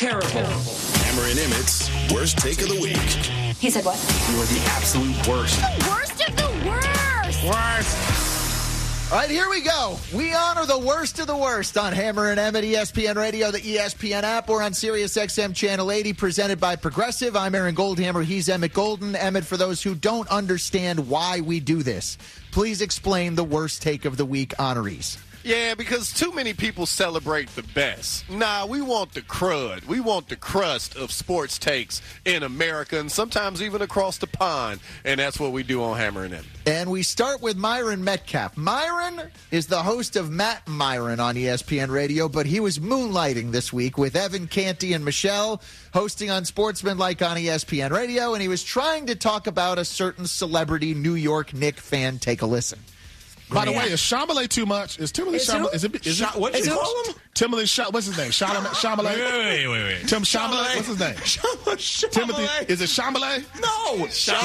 terrible. Hammer and Emmett's worst take of the week. He said what? You are the absolute worst. The worst of the worst. All right, here we go. We honor the worst of the worst on Hammer and Emmett, ESPN Radio, the ESPN app, or on Sirius XM Channel 80, presented by Progressive. I'm Aaron Goldhammer. He's Emmett Golden. Emmett, for those who don't understand why we do this, please explain the worst take of the week honorees. Yeah, because too many people celebrate the best. Nah, we want the crud. We want the crust of sports takes in America and sometimes even across the pond. And that's what we do on Hammer and Emmett. And we start with Myron Metcalf. Myron is the host of Matt and Myron on ESPN Radio, but he was moonlighting this week with Evan Canty and Michelle hosting on Sportsmanlike on ESPN Radio, and he was trying to talk about a certain celebrity New York Knicks fan. Take a listen. By the way, is Chambelay too much? Is Timothy Chambelay? What you call him? Timothy what's his name? Chambelay? Wait. Tim Chambelay? What's his name? Chambelay. Timothy, is it Chambelay? No.